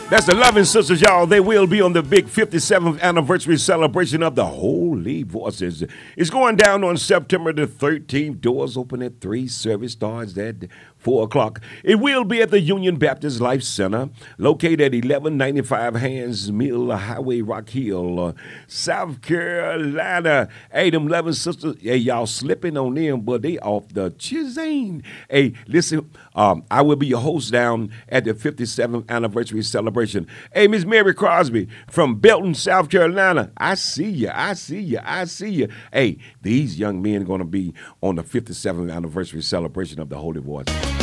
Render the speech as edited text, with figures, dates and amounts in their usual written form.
That's the Loving Sisters, y'all. They will be on the big 57th anniversary celebration of the Holy Voices. It's going down on September the 13th. Doors open at 3. Service starts at 4 o'clock. It will be at the Union Baptist Life Center, located at 1195 Hands Mill Highway, Rock Hill, South Carolina. Hey, them Loving Sisters, hey, y'all slipping on them, but they off the chisane. Hey, listen, I will be your host down at the 57th anniversary celebration. Hey, Miss Mary Crosby from Belton, South Carolina. I see you. I see you. I see you. Hey, these young men are going to be on the 57th anniversary celebration of the Holy Voice.